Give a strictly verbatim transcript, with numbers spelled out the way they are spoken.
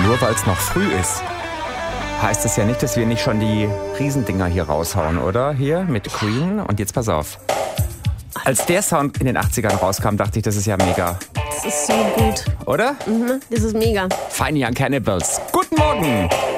nur weil es noch früh ist, heißt es ja nicht, dass wir nicht schon die Riesendinger hier raushauen, oder? Hier mit Queen. Und jetzt pass auf. Als der Sound in den achtzigern rauskam, dachte ich, das ist ja mega. Das ist so gut. Oder? Mhm, das ist mega. Fine Young Cannibals. Guten Morgen!